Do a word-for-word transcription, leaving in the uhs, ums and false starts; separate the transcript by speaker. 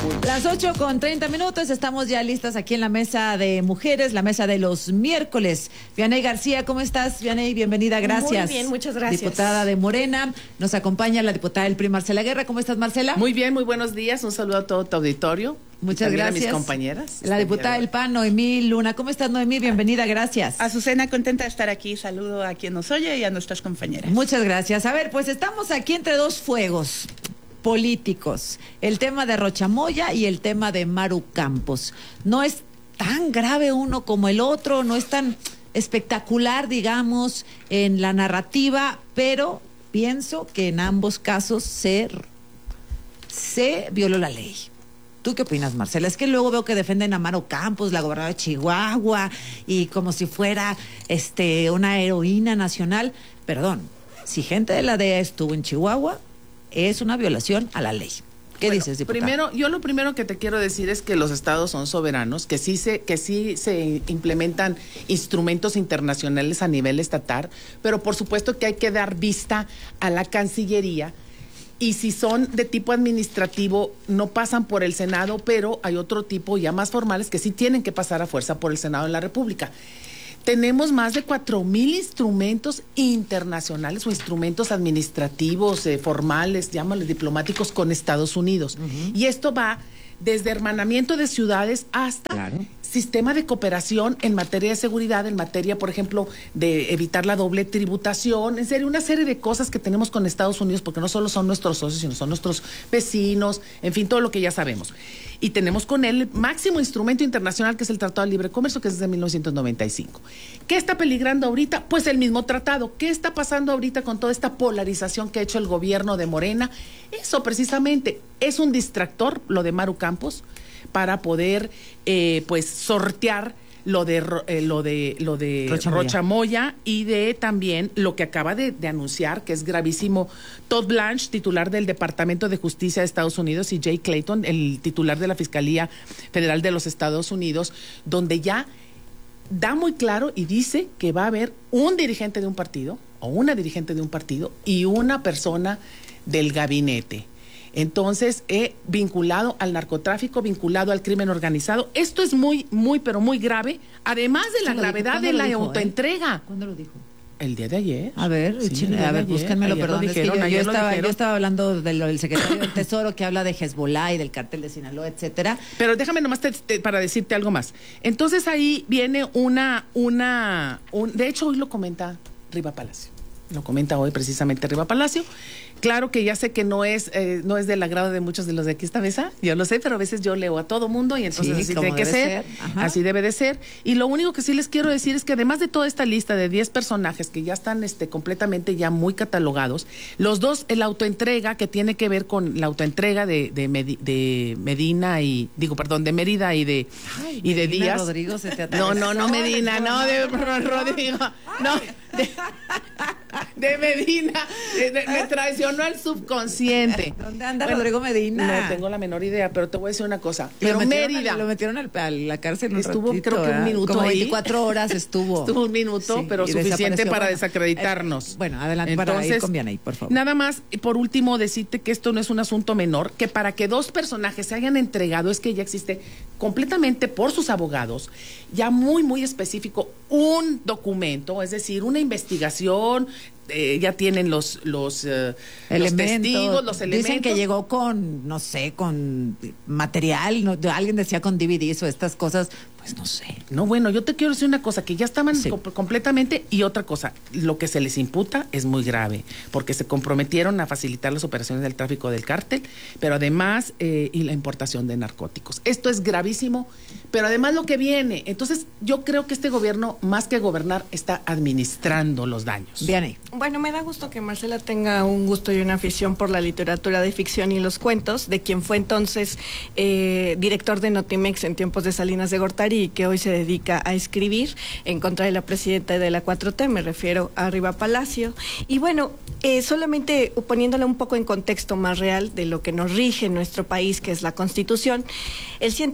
Speaker 1: Las ocho con treinta minutos, estamos ya listas aquí en la mesa de mujeres, la mesa de los miércoles. Vianey García, ¿cómo estás? Vianey, bienvenida, gracias.
Speaker 2: Muy bien, muchas gracias.
Speaker 1: Diputada de Morena, nos acompaña la diputada del P R I, Marcela Guerra. ¿Cómo estás, Marcela?
Speaker 3: Muy bien, muy buenos días, un saludo a todo tu auditorio.
Speaker 1: Muchas gracias.
Speaker 3: A mis compañeras.
Speaker 1: La diputada del P A N, Noemí Luna. ¿Cómo estás, Noemí? Bienvenida, gracias.
Speaker 4: Azucena, contenta de estar aquí. Saludo a quien nos oye y a nuestras compañeras.
Speaker 1: Muchas gracias. A ver, pues estamos aquí entre dos fuegos políticos, el tema de Rocha Moya y el tema de Maru Campos. No es tan grave uno como el otro, no es tan espectacular, digamos, en la narrativa, pero pienso que en ambos casos se, se violó la ley. ¿Tú qué opinas, Marcela? Es que luego veo que defienden a Maru Campos, la gobernadora de Chihuahua, y como si fuera este una heroína nacional. Perdón, si gente de la D E A estuvo en Chihuahua, es una violación a la ley. ¿Qué bueno, dices, diputada?
Speaker 3: Primero, yo lo primero que te quiero decir es que los estados son soberanos, que sí se, que sí se implementan instrumentos internacionales a nivel estatal, pero por supuesto que hay que dar vista a la Cancillería. Y si son de tipo administrativo, no pasan por el Senado, pero hay otro tipo ya más formales que sí tienen que pasar a fuerza por el Senado de la República. Tenemos más de cuatro mil instrumentos internacionales o instrumentos administrativos, eh, formales, llámales diplomáticos, con Estados Unidos. Uh-huh. Y esto va desde hermanamiento de ciudades hasta claro. sistema de cooperación en materia de seguridad, en materia, por ejemplo, de evitar la doble tributación, en serio, una serie de cosas que tenemos con Estados Unidos, porque no solo son nuestros socios, sino son nuestros vecinos, en fin, todo lo que ya sabemos. Y tenemos con él el máximo instrumento internacional, que es el Tratado de Libre Comercio, que es desde mil novecientos noventa y cinco. ¿Qué está peligrando ahorita? Pues el mismo tratado. ¿Qué está pasando ahorita con toda esta polarización que ha hecho el gobierno de Morena? Eso precisamente es un distractor, lo de Maru Campos, para poder eh, pues sortear lo de eh, lo de lo de Rocha Moya. Rocha Moya y de también lo que acaba de, de anunciar, que es gravísimo, Todd Blanche, titular del Departamento de Justicia de Estados Unidos, y Jay Clayton, el titular de la Fiscalía Federal de los Estados Unidos, donde ya da muy claro y dice que va a haber un dirigente de un partido o una dirigente de un partido y una persona del gabinete. Entonces, eh, vinculado al narcotráfico, vinculado al crimen organizado. Esto es muy, muy, pero muy grave, además de la gravedad de la autoentrega.
Speaker 1: Eh? ¿Cuándo lo dijo?
Speaker 3: El día de ayer.
Speaker 1: A ver, sí, a ver, búscanmelo, perdón. Lo dijeron, es que yo, yo, estaba, yo estaba hablando de lo del secretario del Tesoro, que habla de Hezbollah y del cártel de Sinaloa, etcétera.
Speaker 3: Pero déjame nomás te, te, para decirte algo más. Entonces ahí viene una, una, un, de hecho hoy lo comenta Riva Palacio. Lo comenta hoy precisamente Riva Palacio. Claro que ya sé que no es eh, no es del agrado de muchos de los de aquí esta mesa, yo lo sé, pero a veces yo leo a todo mundo y entonces sí, así tiene que ser, ser. Así debe de ser. Y lo único que sí les quiero decir es que además de toda esta lista de diez personajes que ya están este, completamente ya muy catalogados, los dos, el autoentrega que tiene que ver con la autoentrega de, de, Medi, de Medina y, digo, perdón, de Mérida y de,
Speaker 1: Ay,
Speaker 3: y de
Speaker 1: Medina
Speaker 3: Díaz.
Speaker 1: Rodrigo se te
Speaker 3: no, no, no Medina, no, de Rodrigo, no, de, de Medina, de, de, me traicionó el subconsciente.
Speaker 1: ¿Dónde anda
Speaker 3: bueno,
Speaker 1: Rodrigo Medina?
Speaker 3: No tengo la menor idea, pero te voy a decir una cosa. Pero
Speaker 1: lo
Speaker 3: Mérida.
Speaker 1: A, lo metieron al, a la cárcel un
Speaker 3: Estuvo
Speaker 1: ratito,
Speaker 3: creo que un minuto
Speaker 1: como
Speaker 3: ahí.
Speaker 1: veinticuatro horas estuvo.
Speaker 3: Estuvo un minuto, sí, pero suficiente para bueno, desacreditarnos.
Speaker 1: Eh, bueno, adelante.
Speaker 3: Entonces,
Speaker 1: para ir con Vianey, por favor.
Speaker 3: Nada más, por último, decirte que esto no es un asunto menor, que para que dos personajes se hayan entregado es que ya existe completamente por sus abogados, ya muy, muy específico, un documento, es decir, una investigación. Eh, ya tienen los los, uh, los testigos, los elementos.
Speaker 1: Dicen que llegó con, no sé, con material, no, alguien decía con D V Ds o estas cosas, pues no sé.
Speaker 3: No, bueno, yo te quiero decir una cosa, que ya estaban
Speaker 1: sí.
Speaker 3: co- completamente, y otra cosa, lo que se les imputa es muy grave, porque se comprometieron a facilitar las operaciones del tráfico del cártel, pero además, eh, y la importación de narcóticos. Esto es gravísimo, pero además lo que viene, entonces yo creo que este gobierno, más que gobernar, está administrando los daños.
Speaker 1: Vianey.
Speaker 2: Bueno, me da gusto que Marcela tenga un gusto y una afición por la literatura de ficción y los cuentos, de quien fue entonces eh, director de Notimex en tiempos de Salinas de Gortari y que hoy se dedica a escribir en contra de la presidenta de la cuatro T, me refiero a Riva Palacio. Y bueno, eh, solamente poniéndole un poco en contexto más real de lo que nos rige en nuestro país, que es la Constitución, el ciento